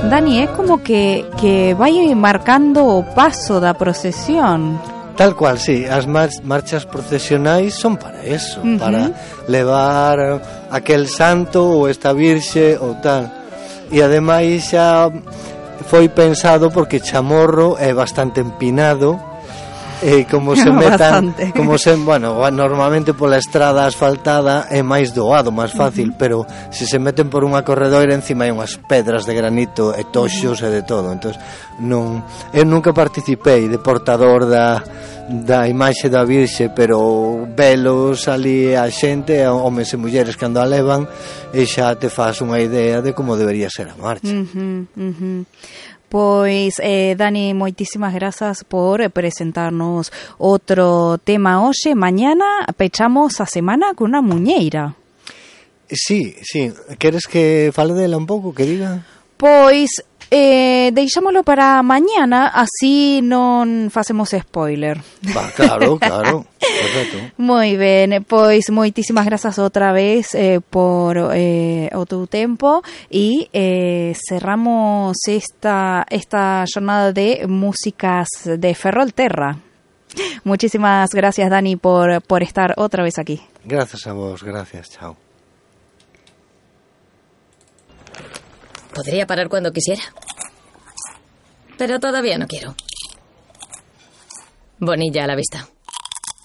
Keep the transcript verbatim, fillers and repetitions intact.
Dani, é como que, que vai marcando o paso da procesión. Tal cual, sí, as mar marchas procesionais son para eso, uh-huh. para levar aquel santo ou esta virxe ou tal. E ademais xa foi pensado porque Chamorro é bastante empinado. E como se metan, como se, bueno, normalmente pola estrada asfaltada é máis doado, máis fácil, uh-huh. pero se se meten por unha corredoira encima hai unhas pedras de granito e toxos uh-huh. e de todo. Entonces, non, eu nunca participei de portador da da imaxe da Virxe, pero velos ali a xente, homes e mulleres que ando a levan, e xa te faz unha idea de como debería ser a marcha. Uh-huh, uh-huh. Pois, eh, Dani, moitísimas grazas por presentarnos outro tema hoxe. Mañana pechamos a semana con unha muñeira. Sí, sí. Queres que fale dela un pouco, que diga? Pois, eh, deixámoslo para mañana, así non facemos spoiler. Va, claro, claro. Perfecto. Moi ben, pois moitísimas grazas outra vez eh, por eh, o teu tempo e eh, cerramos esta esta jornada de músicas de Ferrolterra. Muchísimas gracias, Dani, por, por estar otra vez aquí. Gracias a vos, gracias, chao. Podría parar cuando quisiera, pero todavía no quiero. Bonilla a la vista.